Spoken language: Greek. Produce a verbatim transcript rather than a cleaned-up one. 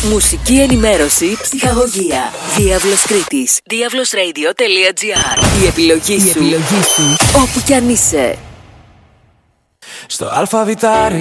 Μουσική ενημέρωση, ψυχαγωγία. Διάβλος Κρήτης. διάβλος radio τελεία gr. Η επιλογή σου. Η επιλογή σου. Όπου κι αν είσαι. Στο αλφαβητάρι